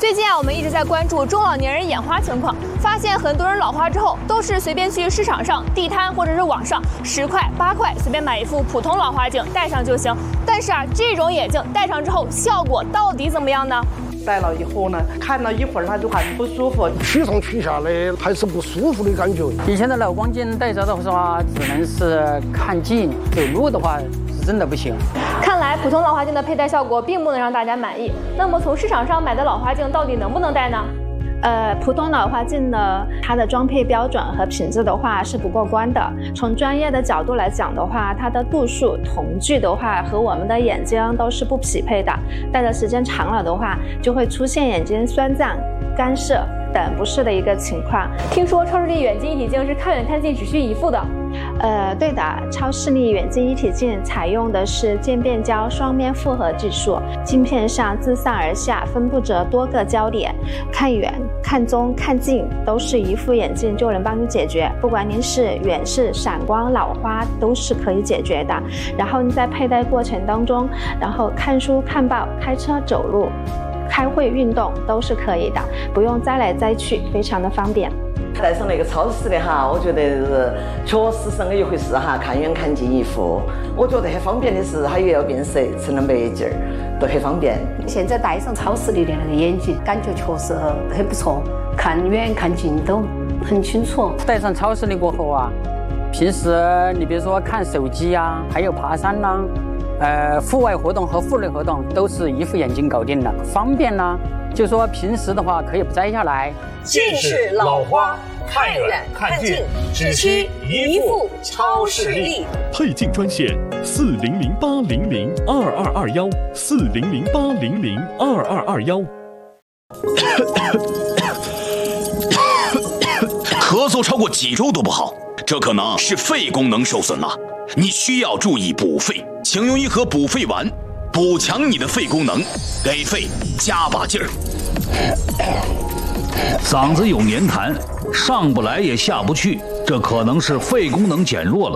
最近我们一直在关注中老年人眼花情况，发现很多人老花之后都是随便去市场上、地摊或者是网上10块、8块随便买一副普通老花镜戴上就行。但是这种眼镜戴上之后效果到底怎么样呢？ 戴了以后呢，看了一会儿它就很不舒服， 取上取下的还是不舒服的感觉。 以前的老光镜戴着的话，只能是看近，走路的话是真的不行。 看来普通老花镜的佩戴效果并不能让大家满意。那么从市场上买的老花镜到底能不能戴呢？ 普通老花镜呢，它的装配标准和品质的话是不过关的。从专业的角度来讲的话，它的度数、瞳距的话和我们的眼睛都是不匹配的。戴的时间长了的话，就会出现眼睛酸胀、干涩等不适的一个情况。 听说超视力远近一体镜是看远看近只需一副的。 对的，超视力远近一体镜采用的是渐变焦双面复合技术，镜片上自上而下分布着多个焦点，看远、看中、看近都是一副眼镜就能帮你解决。不管您是远视、散光、老花，都是可以解决的。然后你在佩戴过程当中，然后看书、看报、开车、走路、开会、运动都是可以的，不用摘来摘去，非常的方便。 戴上那个超视的哈，我觉得确实是那一回事哈，看远看近一副。我觉得很方便的是，它又要变色，智能白镜儿，都很方便。 现在戴上超视力的那个眼镜，感觉确实很不错，看远看近都很清楚。 戴上超视力过后啊，平时你比如说看手机啊，还有爬山啦、户外活动和户内活动都是一副眼镜搞定了，方便呢。就说平时的话可以不摘下来。 近视、老花，看远看近，只需一副超视力。 配镜专线：4008002221，4008002221。 咳嗽超过几周都不好，这可能是肺功能受损了。你需要注意补肺，请用一盒补肺丸，补强你的肺功能，给肺加把劲儿。 嗓子有黏痰，上不来也下不去，这可能是肺功能减弱了。